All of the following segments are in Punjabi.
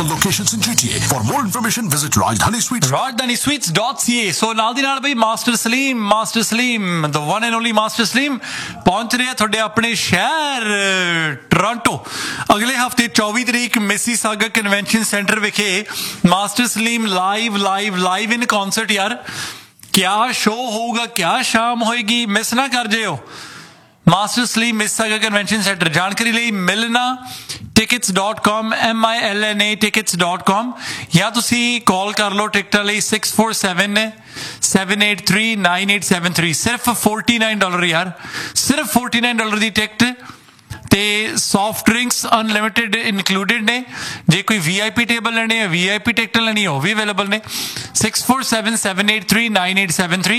multiple locations in GTA. For more information, visit Rajdhani Sweets. RajdhaniSweets.ca. So ਨਾਲ ਦੀ ਨਾਲ ਬਈ master Salim the one and only master Salim ਪਹੁੰਚ ਰਿਹਾ ਤੁਹਾਡੇ ਆਪਣੇ ਸ਼ਹਿਰ ਟੋਰਾਂਟੋ ਅਗਲੇ ਹਫਤੇ 24 ਤਰੀਕ ਮਿਸੀਸਾਗਾ ਕਨਵੈਨਸ਼ਨ ਸੈਂਟਰ ਵਿਖੇ ਮਾਸਟਰ ਸਲੀਮ ਲਾਈਵ ਇਨ ਕਨਸਰਟ ਯਾਰ ਕਿਆ ਸ਼ੋ ਹੋਊਗਾ ਕਿਆ ਸ਼ਾਮ ਹੋਏਗੀ ਮਿਸ ਨਾ ਕਰ ਜਿਓ master Salim Mississauga convention centre ਜਾਣਕਾਰੀ ਲਈ ਮਿਲਣਾ tickets.com MILNA tickets.com ਜਾਂ ਤੁਸੀਂ ਕਾਲ ਕਰ ਲਓ ਟਿਕਟਾਂ ਲਈ 647-783-9873 ਸਿਰਫ $49 ਯਾਰ ਸਿਰਫ $49 ਦੀ ਟਿਕਟ ਤੇ ਸੌਫਟ ਡਰਿੰਕਸ ਅਨਲਿਮਿਟਿਡ ਇਨਕਲੂਡਿਡ ਨੇ ਜੇ ਕੋਈ VIP ਟੇਬਲ ਲੈਣੇ ਆ VIP ਟਿਕਟ ਲੈਣੀ ਉਹ ਵੀ ਅਵੇਲੇਬਲ ਨੇ 647-783-9873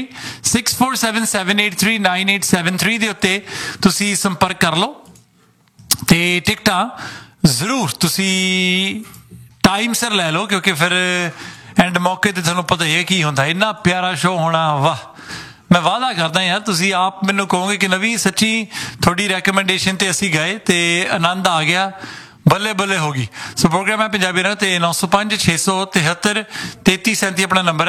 647-783-9873 ਦੇ ਉੱਤੇ ਤੁਸੀਂ ਸੰਪਰਕ ਕਰ ਲਓ ਤੇ ਟਿਕਟਾਂ ਜ਼ਰੂਰ ਤੁਸੀਂ ਟਾਈਮ ਸਿਰ ਲੈ ਲਓ ਕਿਉਂਕਿ ਫਿਰ ਐਂਡ ਮੌਕੇ ਤੇ ਤੁਹਾਨੂੰ ਪਤਾ ਹੀ ਹੈ ਕੀ ਹੁੰਦਾ ਇੰਨਾ ਪਿਆਰਾ ਸ਼ੋਅ ਹੋਣਾ ਵਾਹ ਮੈਂ ਵਾਅਦਾ ਕਰਦਾ ਯਾਰ ਤੁਸੀਂ ਆਪ ਮੈਨੂੰ ਕਹੋਗੇ ਕਿ ਨਵੀਂ ਸੱਚੀ ਤੁਹਾਡੀ ਰეკਮੈਂਡੇਸ਼ਨ ਤੇ ਅਸੀਂ ਗਏ ਤੇ ਆਨੰਦ ਆ ਗਿਆ ਬੱਲੇ ਬੱਲੇ ਹੋ ਗਈ ਸੋ ਪ੍ਰੋਗਰਾਮ ਹੈ ਪੰਜਾਬੀ ਨਾਲ ਤੇ 905 673 3337 ਆਪਣਾ ਨੰਬਰ ਹੈ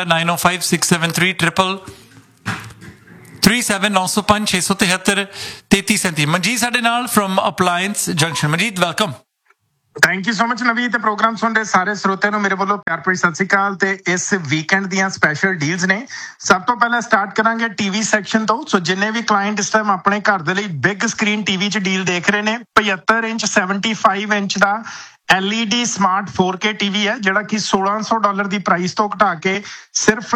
905673 905 673 3337 ਮਨਜੀਤ ਸਾਡੇ ਨਾਲ firm appliance junction Manjeet welcome thank you so much ਨਵੀਂ ਤੇ ਪ੍ਰੋਗਰਾਮ ਸੁਣ ਰਹੇ ਸਾਰੇ ਸਰੋਤਿਆਂ ਨੂੰ ਮੇਰੇ ਵੱਲੋਂ ਪਿਆਰ ਭਰੀ ਸਤਿ ਸ਼੍ਰੀ ਅਕਾਲ ਤੇ ਇਸ ਵੀਕਐਂਡ ਦੀਆਂ ਸਪੈਸ਼ਲ ਡੀਲਸ ਨੇ ਸਭ ਤੋਂ ਪਹਿਲਾਂ ਸਟਾਰਟ ਕਰਾਂਗੇ ਟੀਵੀ ਸੈਕਸ਼ਨ ਤੋਂ ਸੋ ਜਿੰਨੇ ਵੀ ਕਲਾਇੰਟ ਇਸ ਟਾਈਮ ਆਪਣੇ ਘਰ ਦੇ ਲਈ ਬਿਗ ਸਕਰੀਨ ਟੀਵੀ 'ਚ ਡੀਲ ਦੇਖ ਰਹੇ ਨੇ 75 ਇੰਚ 75 ਇੰਚ ਦਾ LED ਸਮਾਰਟ 4K ਟੀਵੀ ਹੈ ਜਿਹੜਾ ਕਿ $1600 ਦੀ ਪ੍ਰਾਈਸ ਤੋਂ ਘਟਾ ਕੇ ਸਿਰਫ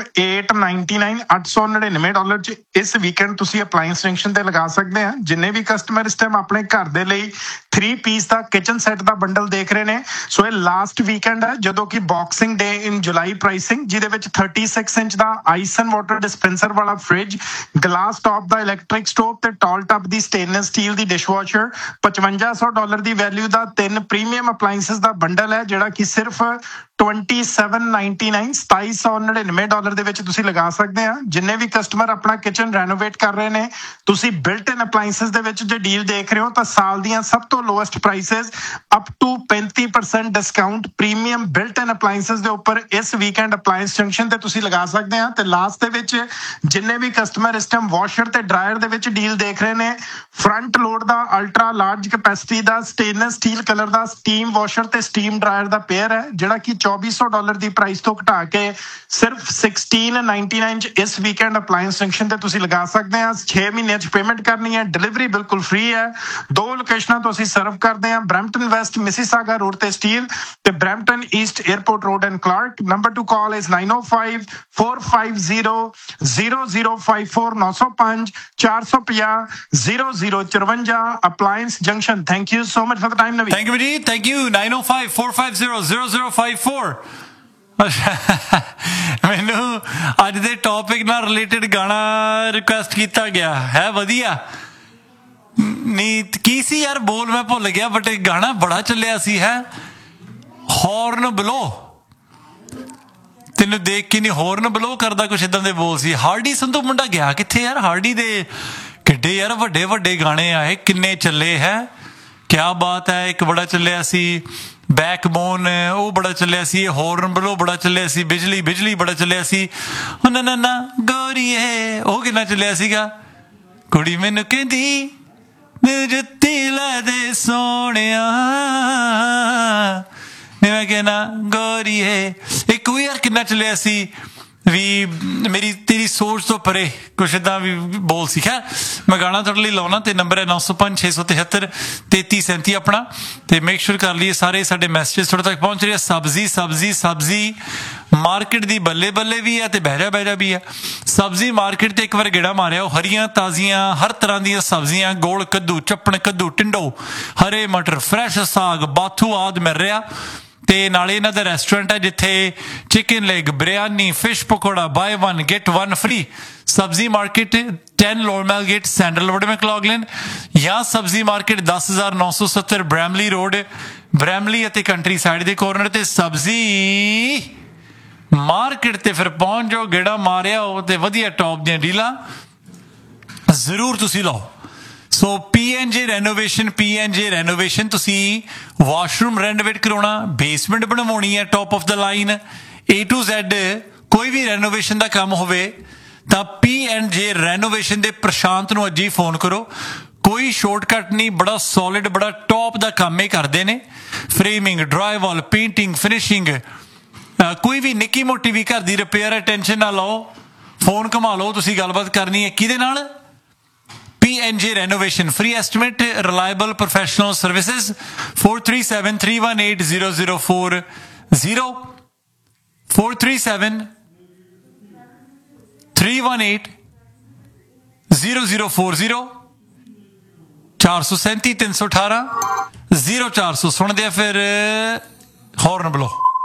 $899 'ਚ ਇਸ ਵੀਕਐਂਡ ਤੁਸੀਂ ਅਪਲਾਇੰਸ ਜੰਕਸ਼ਨ ਤੇ ਲਗਾ ਸਕਦੇ ਆ ਜਿੰਨੇ ਵੀ ਕਸਟਮਰ ਇਸ ਟਾਈਮ ਆਪਣੇ ਘਰ ਦੇ ਲਈ 3 ਪੀਸ ਦਾ ਕਿਚਨ ਸੈੱਟ ਦਾ ਬੰਡਲ ਦੇਖ ਰਹੇ ਨੇ ਸੋ ਇਹ ਲਾਸਟ ਵੀਕਐਂਡ ਹੈ ਜਦੋਂ ਕਿ ਬਾਕਸਿੰਗ ਡੇ ਇਨ ਜੁਲਾਈ ਪ੍ਰਾਈਸਿੰਗ ਜਿਹਦੇ ਵਿੱਚ 36 inch the ice and water dispenser ਵਾਲਾ ਫ੍ਰਿਜ ਗਲਾਸ ਟਾਪ ਦਾ ਇਲੈਕਟ੍ਰਿਕ ਸਟੋਵ ਤੇ ਟਾਲ ਟਾਪ ਦੀ ਸਟੇਨਲੈਸ ਸਟੀਲ ਦੀ ਡਿਸ਼ਵਾਸ਼ਰ $5500 ਦੀ ਵੈਲਿਊ ਦਾ 3 ਪ੍ਰੀਮੀਅਮ ਅਪਲਾਇੰਸਸ ਦਾ ਬੰਡਲ ਹੈ ਜਿਹੜਾ ਕਿ ਸਿਰਫ $2799 ਦੇ ਵਿੱਚ ਤੁਸੀਂ ਲਗਾ ਸਕਦੇ ਆ ਜਿੰਨੇ ਵੀ ਕਸਟਮਰ ਆਪਣਾ ਕਿਚਨ ਰੈਨੋਵੇਟ ਕਰ ਰਹੇ ਨੇ ਤੁਸੀਂ ਬਿਲਟ ਇਨ ਅਪਲਾਇੰਸਸ ਦੇ ਵਿੱਚ ਜੇ ਡੀਲ ਦੇਖ ਰਹੇ ਹੋ ਤਾਂ ਸਾਲ ਦੀਆਂ ਸਭ ਤੋਂ lowest prices up to 35% discount premium built ਇਨ ਅਪਲਾਇੰਸਸ ਦੇ ਉੱਪਰ ਇਸ ਵੀਕਐਂਡ ਅਪਲਾਇੰਸ ਜੰਕਸ਼ਨ ਤੇ ਤੁਸੀਂ ਲਗਾ ਸਕਦੇ ਆ ਤੇ ਲਾਸਟ ਦੇ ਵਿੱਚ ਜਿੰਨੇ ਵੀ ਕਸਟਮਰ ਇਸ ਟਾਈਮ ਵਾਸ਼ਰ ਤੇ ਡਰਾਇਰ ਦੇ ਵਿੱਚ ਡੀਲ ਦੇਖ ਰਹੇ ਨੇ ਫਰੰਟ ਲੋਡ ਦਾ ਅਲਟਰਾ ਲਾਰਜ ਕੈਪੈਸਿਟੀ ਦਾ ਸਟੇਨਲੈਸ ਸਟੀਲ ਕਲਰ ਦਾ ਸਟੀਮ ਵਾਸ਼ਰ ਤੇ ਸਟੀਮ ਡਰਾਇਰ ਦਾ ਪੇਅਰ ਹੈ ਜਿਹੜਾ ਕਿ $2400 ਦੀ ਪ੍ਰਾਈਸ ਤੋਂ ਘਟਾ ਕੇ ਸਿਰਫ $1699 'ਚ ਇਸ ਵੀਕਐਂਡ ਅਪਲਾਇੰਸ ਜੰਕਸ਼ਨ ਤੇ ਤੁਸੀਂ ਲਗਾ ਸਕਦੇ ਆ 6 ਮਹੀਨਿਆਂ 'ਚ ਪੇਮੈਂਟ ਕਰਨੀ ਹੈ ਡਿਲੀਵਰੀ ਬਿਲਕੁਲ ਫ੍ਰੀ ਹੈ ਦੋ ਲੋਕੇਸ਼ਨਾਂ ਤੋਂ ਅਸੀਂ ਸਰਵ ਕਰਦੇ ਆ ਬਰੈਂਪਟਨ ਵੈਸਟ ਮਿਸੀਸਾਗਾ ਰੋਡ ਤੇ ਸਟੀਲ ਤੇ Brampton East airport road and Clark number two call is 9054500054 905 450 0054 appliance junction thank you so much for the time ਨਵੀ ਥੈਂਕ ਯੂ ਜੀ ਥੈਂਕ ਯੂ 9054500054 ਮੈਨੂੰ ਅੱਜ ਦੇ ਟੌਪਿਕ ਨਾਲ ਰਿਲੇਟਡ ਗਾਣਾ ਰਿਕੁਐਸਟ ਕੀਤਾ ਗਿਆ ਹੈ ਵਧੀਆ ਨਹੀਂ ਕੀ ਸੀ ਯਾਰ ਬੋਲ ਮੈਂ ਭੁੱਲ ਗਿਆ ਬਟ ਇਹ ਗਾਣਾ ਬੜਾ ਚੱਲਿਆ ਸੀ ਹੈ ਹੌਰਨ ਬਲੋ ਤੈਨੂੰ ਦੇਖ ਕੇ ਨਹੀਂ ਹੌਰਨ ਬਲੋ ਕਰਦਾ ਕੁਛ ਏਦਾਂ ਦੇ ਬੋਲ ਸੀ ਹਾਰਡੀ ਸੰਧੂ ਮੁੰਡਾ ਗਿਆ ਕਿੱਥੇ ਯਾਰ ਹਾਰਡੀ ਦੇ ਕਿੱਡੇ ਯਾਰ ਵੱਡੇ ਵੱਡੇ ਗਾਣੇ ਆਏ ਕਿੰਨੇ ਚੱਲੇ ਹੈ ਕਿਆ ਬਾਤ ਹੈ ਇੱਕ ਬੜਾ ਚੱਲਿਆ ਸੀ ਬੈਕਬੋਨ ਉਹ ਬੜਾ ਚੱਲਿਆ ਸੀ ਹੌਰਨ ਬਲੋ ਬੜਾ ਚੱਲਿਆ ਸੀ ਬਿਜਲੀ ਬੜਾ ਚੱਲਿਆ ਸੀ ਨਾ ਗੋਰੀਏ ਉਹ ਕਿੰਨਾ ਚੱਲਿਆ ਸੀਗਾ ਕੁੜੀ ਮੈਨੂੰ ਕਹਿੰਦੀ ਜੁੱਤੀ ਲੈ ਦੇ ਸੋਹਣਿਆ ਮੈਂ ਕਹਿਣਾ ਗੋਰੀਏ ਇੱਕ ਵੀ ਯਾਰ ਕਿੰਨਾ ਚੱਲਿਆ ਸੀ ਵੀ ਮੇਰੀ ਤੇਰੀ ਸੋਚ ਤੋਂ ਪਰੇ ਕੁਛ ਏਦਾਂ ਵੀ ਬੋਲ ਸੀ ਖੈਰ ਮੈਂ ਗਾਣਾ ਤੁਹਾਡੇ ਲਈ ਲਾਉਣਾ ਤੇ ਨੰਬਰ ਹੈ 905 673 3337 ਆਪਣਾ ਤੇ ਮੇਕ ਸ਼ੋਰ ਕਰ ਲਈਏ ਸਾਰੇ ਸਾਡੇ ਮੈਸੇਜ ਤੁਹਾਡੇ ਤੱਕ ਪਹੁੰਚ ਰਹੇ ਸਬਜ਼ੀ ਮਾਰਕੀਟ ਦੀ ਬੱਲੇ ਵੀ ਹੈ ਤੇ ਬਹਿਰਾ ਵੀ ਹੈ ਸਬਜ਼ੀ ਮਾਰਕੀਟ ਤੇ ਇੱਕ ਵਾਰ ਗੇੜਾ ਮਾਰਿਆ ਉਹ ਹਰੀਆਂ ਤਾਜ਼ੀਆਂ ਹਰ ਤਰ੍ਹਾਂ ਦੀਆਂ ਸਬਜ਼ੀਆਂ ਗੋਲ ਕੱਦੂ ਚੱਪਣ ਕੱਦੂ ਟਿੰਡੋ ਹਰੇ ਮਟਰ ਫਰੈਸ਼ ਸਾਗ ਬਾਥੂ ਆਦਿ ਮਿਲ ਰਿਹਾ ਤੇ ਨਾਲੇ ਇਹਨਾਂ ਦਾ ਰੈਸਟੋਰੈਂਟ ਹੈ ਜਿੱਥੇ chicken leg biryani fish pakora bye 1 get 1 free ਸਬਜ਼ੀ ਮਾਰਕੀਟ 10 ਲੋਰਮੈਲ ਗੇਟ ਸੈਂਡਲਵੁੱਡ ਮੈਕਲੌਗਲਿਨ ਜਾਂ ਸਬਜ਼ੀ ਮਾਰਕੀਟ 10970 ਬ੍ਰੈਮਲੀ ਰੋਡ ਬ੍ਰੈਮਲੀ ਅਤੇ ਕੰਟਰੀ ਸਾਈਡ ਦੇ ਕੋਰਨਰ ਤੇ ਸਬਜ਼ੀ ਮਾਰਕੀਟ ਤੇ ਫਿਰ ਪਹੁੰਚ ਜਾਓ ਗੇੜਾ ਮਾਰਿਆ ਉਹ ਤੇ ਵਧੀਆ ਟੌਪ ਦੀਆਂ ਡੀਲਾਂ ਜ਼ਰੂਰ ਤੁਸੀਂ ਲਓ ਸੋ PNJ ਰੈਨੋਵੇਸ਼ਨ ਤੁਸੀਂ ਵਾਸ਼ਰੂਮ ਰੈਨੋਵੇਟ ਕਰਾਉਣਾ, ਬੇਸਮੈਂਟ ਬਣਵਾਉਣੀ ਹੈ top of the line, A to Z ਕੋਈ ਵੀ ਰੈਨੋਵੇਸ਼ਨ ਦਾ ਕੰਮ ਹੋਵੇ ਤਾਂ PNJ ਰੈਨੋਵੇਸ਼ਨ ਦੇ ਪ੍ਰਸ਼ਾਂਤ ਨੂੰ ਅੱਜ ਹੀ ਫੋਨ ਕਰੋ। ਕੋਈ ਸ਼ਾਰਟਕਟ ਨਹੀਂ, ਬੜਾ ਸੋਲਿਡ, ਬੜਾ ਟੌਪ ਦਾ ਕੰਮ ਇਹ ਕਰਦੇ ਨੇ। ਫਰੇਮਿੰਗ, ਡਰਾਈਵਾਲ, ਪੇਂਟਿੰਗ, ਫਿਨਿਸ਼ਿੰਗ, ਕੋਈ ਵੀ ਨਿੱਕੀ ਮੋਟੀ ਵੀ ਘਰ ਦੀ ਰਿਪੇਅਰ ਹੈ, ਟੈਨਸ਼ਨ ਨਾ ਲਓ, ਫੋਨ ਘੁਮਾ ਲਓ, ਤੁਸੀਂ ਗੱਲਬਾਤ ਕਰਨੀ ਹੈ ਕਿਹਦੇ ਨਾਲ? PNJ Renovation, free estimate, reliable professional services, 437-318-0040, 437-318-0040, 437-318-0400। ਸੁਣਦੇ ਆ ਫਿਰ ਹੌਰਨ ਬਲੋ।